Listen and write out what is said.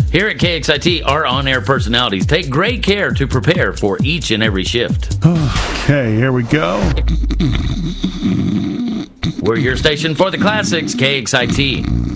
Here at KXIT, our on-air personalities take great care to prepare for each and every shift. Okay, here we go. We're your station for the classics, KXIT.